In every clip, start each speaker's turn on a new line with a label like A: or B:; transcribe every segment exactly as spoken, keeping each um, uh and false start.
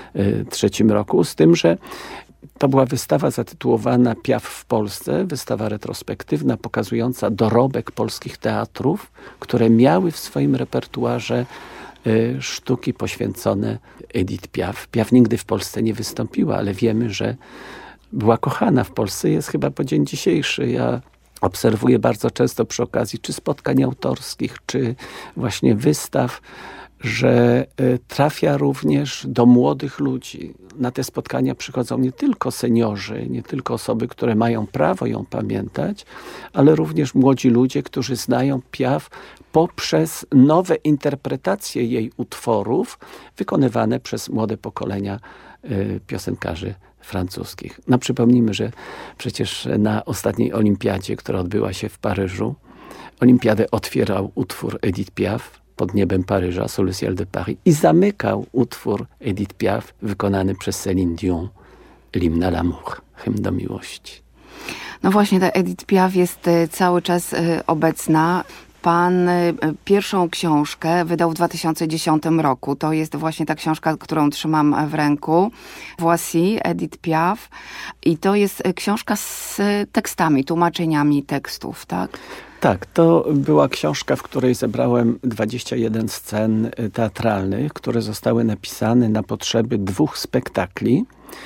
A: trzecim roku, z tym, że to była wystawa zatytułowana Piaf w Polsce, wystawa retrospektywna pokazująca dorobek polskich teatrów, które miały w swoim repertuarze sztuki poświęcone Edith Piaf. Piaf nigdy w Polsce nie wystąpiła, ale wiemy, że była kochana w Polsce. Jest chyba po dzień dzisiejszy. Ja obserwuję bardzo często przy okazji czy spotkań autorskich, czy właśnie wystaw, że trafia również do młodych ludzi. Na te spotkania przychodzą nie tylko seniorzy, nie tylko osoby, które mają prawo ją pamiętać, ale również młodzi ludzie, którzy znają Piaf poprzez nowe interpretacje jej utworów wykonywane przez młode pokolenia piosenkarzy francuskich. No przypomnijmy, że przecież na ostatniej olimpiadzie, która odbyła się w Paryżu, olimpiadę otwierał utwór Edith Piaf Pod niebem Paryża, Sous le ciel de Paris, i zamykał utwór Edith Piaf wykonany przez Céline Dion, L'hymne à l'amour, hymn do miłości.
B: No właśnie, ta Edith Piaf jest cały czas obecna. Pan pierwszą książkę wydał w dwa tysiące dziesiątym roku. To jest właśnie ta książka, którą trzymam w ręku. Voici, Edith Piaf. I to jest książka z tekstami, tłumaczeniami tekstów, tak?
A: Tak, to była książka, w której zebrałem dwadzieścia jeden scen teatralnych, które zostały napisane na potrzeby dwóch spektakli.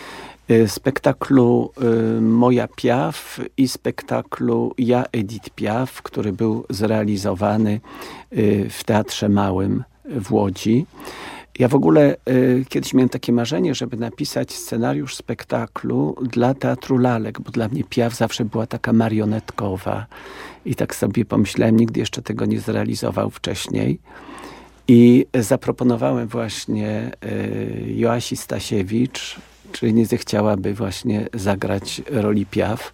A: Spektaklu Moja Piaf i spektaklu Ja Edith Piaf, który był zrealizowany w Teatrze Małym w Łodzi. Ja w ogóle y, kiedyś miałem takie marzenie, żeby napisać scenariusz spektaklu dla Teatru Lalek, bo dla mnie Piaf zawsze była taka marionetkowa. I tak sobie pomyślałem, nigdy jeszcze tego nie zrealizował wcześniej. I zaproponowałem właśnie y, Joasi Stasiewicz, czy nie zechciałaby właśnie zagrać roli Piaf.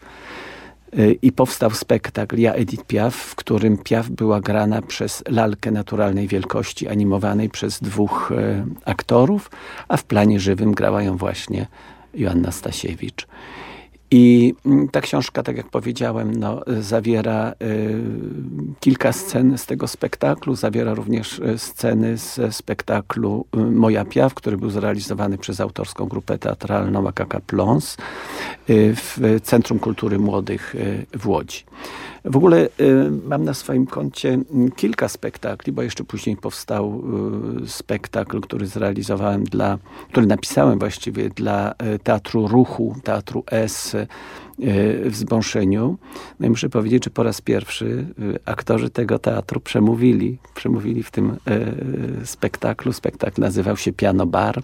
A: I powstał spektakl Ja Edith Piaf, w którym Piaf była grana przez lalkę naturalnej wielkości, animowanej przez dwóch e, aktorów, a w planie żywym grała ją właśnie Joanna Stasiewicz. I ta książka, tak jak powiedziałem, no, zawiera y, kilka scen z tego spektaklu, zawiera również sceny ze spektaklu y, Moja Piaf, który był zrealizowany przez autorską grupę teatralną Akaka Plons y, w Centrum Kultury Młodych y, w Łodzi. W ogóle y, mam na swoim koncie kilka spektakli, bo jeszcze później powstał y, spektakl, który zrealizowałem dla, który napisałem właściwie dla y, Teatru Ruchu, Teatru S y, w Zbąszyniu. No i muszę powiedzieć, że po raz pierwszy y, aktorzy tego teatru przemówili. Przemówili w tym y, spektaklu. Spektakl nazywał się Piano Bar.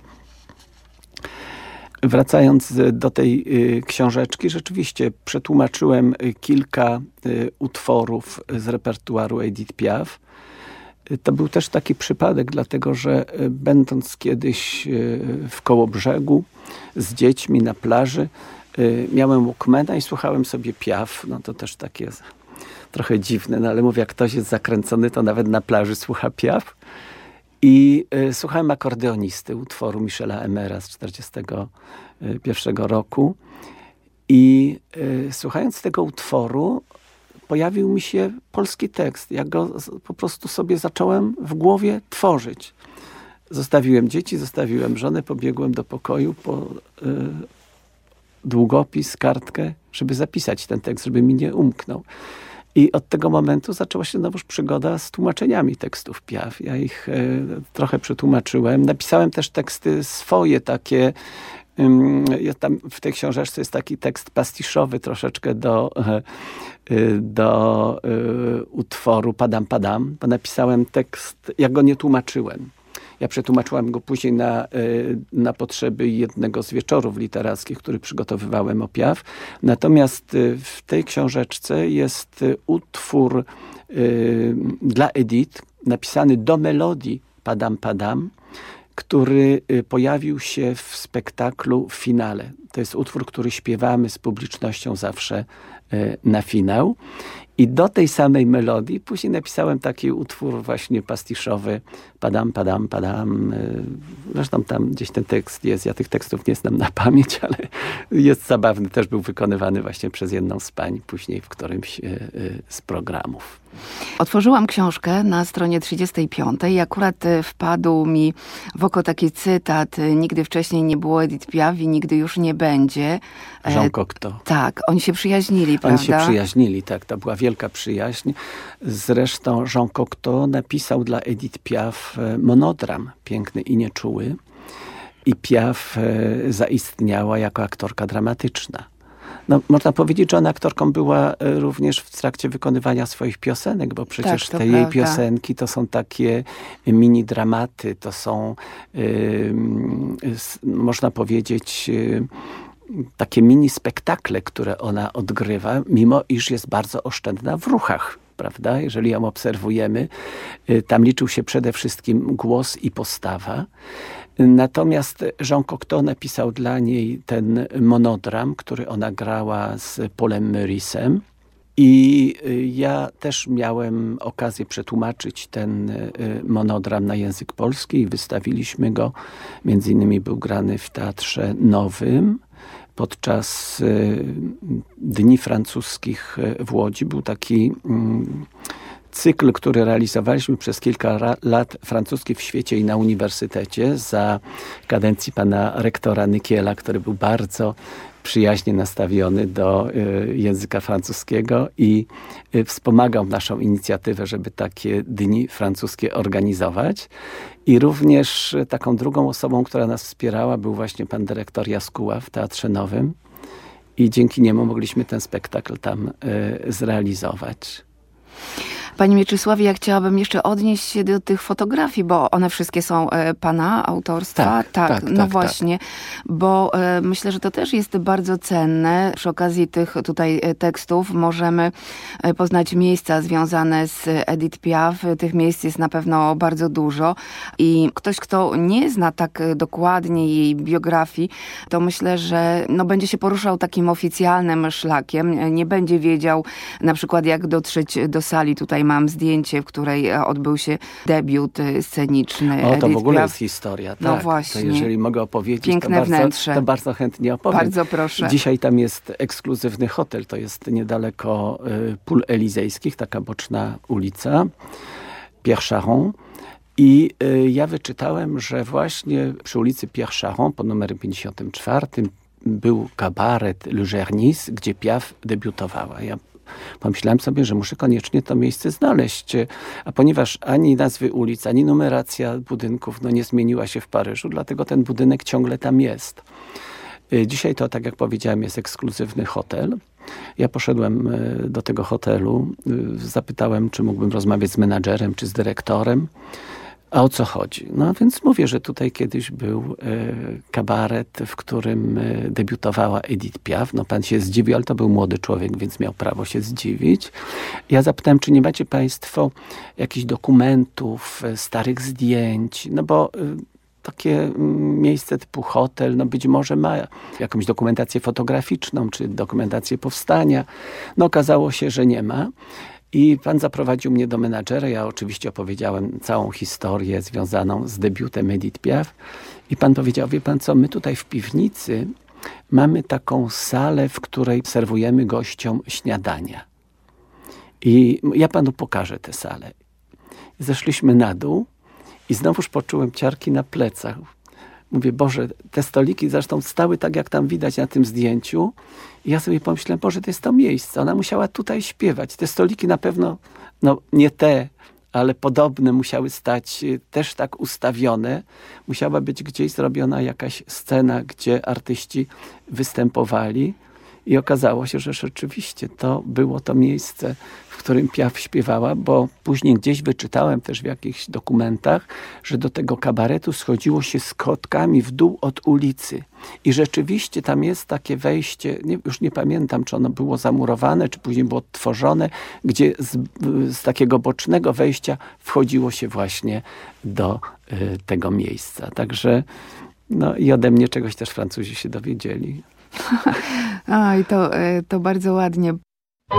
A: Wracając do tej y, książeczki, rzeczywiście przetłumaczyłem y, kilka y, utworów z repertuaru Edith Piaf. Y, to był też taki przypadek, dlatego że y, będąc kiedyś y, w Kołobrzegu z dziećmi na plaży, y, miałem Walkmana i słuchałem sobie Piaf. No to też takie trochę dziwne, no ale mówię, jak ktoś jest zakręcony, to nawet na plaży słucha Piaf. I y, słuchałem akordeonisty, utworu Michela Emera z czterdziestego pierwszego roku. I y, słuchając tego utworu pojawił mi się polski tekst. Ja go z, po prostu sobie zacząłem w głowie tworzyć. Zostawiłem dzieci, zostawiłem żonę, pobiegłem do pokoju po y, długopis, kartkę, żeby zapisać ten tekst, żeby mi nie umknął. I od tego momentu zaczęła się znowuż przygoda z tłumaczeniami tekstów Piaf. Ja ich y, trochę przetłumaczyłem. Napisałem też teksty swoje, takie. Y, tam w tej książeczce jest taki tekst pastiszowy troszeczkę do, y, do y, utworu Padam Padam, bo napisałem tekst, ja go nie tłumaczyłem. Ja przetłumaczyłem go później na, na potrzeby jednego z wieczorów literackich, który przygotowywałem o Piaf. Natomiast w tej książeczce jest utwór y, dla Edith, napisany do melodii Padam Padam, który pojawił się w spektaklu w finale. To jest utwór, który śpiewamy z publicznością zawsze y, na finał. I do tej samej melodii później napisałem taki utwór właśnie pastiszowy, padam, padam, padam. Zresztą tam gdzieś ten tekst jest, ja tych tekstów nie znam na pamięć, ale jest zabawny. Też był wykonywany właśnie przez jedną z pań później w którymś z programów.
B: Otworzyłam książkę na stronie trzydziestej piątej i akurat wpadł mi w oko taki cytat: nigdy wcześniej nie było Edith Piaf i nigdy już nie będzie.
A: Jean Cocteau.
B: Tak, oni się przyjaźnili, prawda?
A: Oni się przyjaźnili, tak. To była wielka przyjaźń. Zresztą Jean Cocteau napisał dla Edith Piaf monodram Piękny i nieczuły. I Piaf zaistniała jako aktorka dramatyczna. No, można powiedzieć, że ona aktorką była również w trakcie wykonywania swoich piosenek, bo przecież
B: tak, to
A: te
B: prawda.
A: jej piosenki to są takie mini dramaty, to są, yy, można powiedzieć, yy, takie mini spektakle, które ona odgrywa, mimo iż jest bardzo oszczędna w ruchach. Prawda? Jeżeli ją obserwujemy, tam liczył się przede wszystkim głos i postawa. Natomiast Jean Cocteau napisał dla niej ten monodram, który ona grała z Paulem Meurice'em. I ja też miałem okazję przetłumaczyć ten monodram na język polski i wystawiliśmy go. Między innymi był grany w Teatrze Nowym. Podczas Dni Francuskich w Łodzi był taki cykl, który realizowaliśmy przez kilka lat, francuski w świecie i na uniwersytecie, za kadencji pana rektora Nykiela, który był bardzo przyjaźnie nastawiony do języka francuskiego i wspomagał naszą inicjatywę, żeby takie dni francuskie organizować. I również taką drugą osobą, która nas wspierała, był właśnie pan dyrektor Jaskuła w Teatrze Nowym. I dzięki niemu mogliśmy ten spektakl tam zrealizować.
B: Panie Mieczysławie, ja chciałabym jeszcze odnieść się do tych fotografii, bo one wszystkie są e, pana autorstwa.
A: Tak, tak, tak
B: no
A: tak,
B: właśnie,
A: tak.
B: bo e, myślę, że to też jest bardzo cenne. Przy okazji tych tutaj tekstów możemy poznać miejsca związane z Edith Piaf. Tych miejsc jest na pewno bardzo dużo i ktoś, kto nie zna tak dokładnie jej biografii, to myślę, że no, będzie się poruszał takim oficjalnym szlakiem. Nie będzie wiedział na przykład, jak dotrzeć do sali. Tutaj mam zdjęcie, w której odbył się debiut sceniczny.
A: O, to
B: Edith
A: w ogóle
B: Piaf.
A: jest historia. Tak,
B: No właśnie.
A: To jeżeli mogę opowiedzieć,
B: Piękne
A: to bardzo,
B: wnętrze.
A: to bardzo chętnie opowiem.
B: Bardzo proszę.
A: Dzisiaj tam jest ekskluzywny hotel. To jest niedaleko y, Pól Elizejskich, taka boczna ulica, Pierre Charon. I y, ja wyczytałem, że właśnie przy ulicy Pierre Charon, pod numerem pięćdziesiątym czwartym, był kabaret Le Gernis, gdzie Piaf debiutowała. Ja pomyślałem sobie, że muszę koniecznie to miejsce znaleźć, a ponieważ ani nazwy ulic, ani numeracja budynków no, nie zmieniła się w Paryżu, dlatego ten budynek ciągle tam jest. Dzisiaj to, tak jak powiedziałem, jest ekskluzywny hotel. Ja poszedłem do tego hotelu, zapytałem, czy mógłbym rozmawiać z menadżerem, czy z dyrektorem. A o co chodzi? No więc mówię, że tutaj kiedyś był e, kabaret, w którym e, debiutowała Edith Piaf. No pan się zdziwił, ale to był młody człowiek, więc miał prawo się zdziwić. Ja zapytałem, czy nie macie państwo jakichś dokumentów, e, starych zdjęć, no bo e, takie mm, miejsce typu hotel, no być może ma jakąś dokumentację fotograficzną, czy dokumentację powstania. No okazało się, że nie ma. I pan zaprowadził mnie do menadżera. Ja oczywiście opowiedziałem całą historię związaną z debiutem Edith Piaf. I pan powiedział, wie pan co, my tutaj w piwnicy mamy taką salę, w której serwujemy gościom śniadania. I ja panu pokażę tę salę. Zeszliśmy na dół i znowuż poczułem ciarki na plecach. Mówię, Boże, te stoliki zresztą stały tak, jak tam widać na tym zdjęciu. I ja sobie pomyślałem, Boże, to jest to miejsce. Ona musiała tutaj śpiewać. Te stoliki na pewno, no nie te, ale podobne musiały stać też tak ustawione. Musiała być gdzieś zrobiona jakaś scena, gdzie artyści występowali. I okazało się, że rzeczywiście to było to miejsce, w którym Piaf śpiewała, bo później gdzieś wyczytałem też w jakichś dokumentach, że do tego kabaretu schodziło się schodkami w dół od ulicy. I rzeczywiście tam jest takie wejście, nie, już nie pamiętam, czy ono było zamurowane, czy później było odtworzone, gdzie z, z takiego bocznego wejścia wchodziło się właśnie do y, tego miejsca. Także no i ode mnie czegoś też Francuzi się dowiedzieli.
B: Oj, to, to bardzo ładnie.